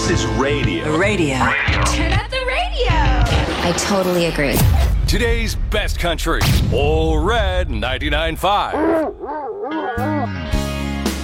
This is radio. Radio. Turn up the radio. I totally agree. Today's best country. All Red 99.5.